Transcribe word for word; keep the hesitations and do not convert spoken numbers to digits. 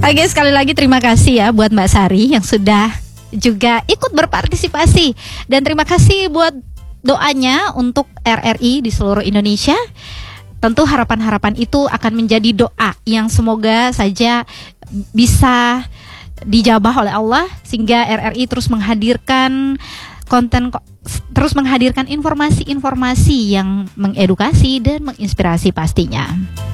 Oke, sekali lagi terima kasih ya buat Mbak Sari yang sudah juga ikut berpartisipasi. Dan terima kasih buat doanya untuk R R I di seluruh Indonesia. Tentu harapan-harapan itu akan menjadi doa yang semoga saja bisa dijabah oleh Allah, sehingga R R I terus menghadirkan konten, terus menghadirkan informasi-informasi yang mengedukasi dan menginspirasi pastinya.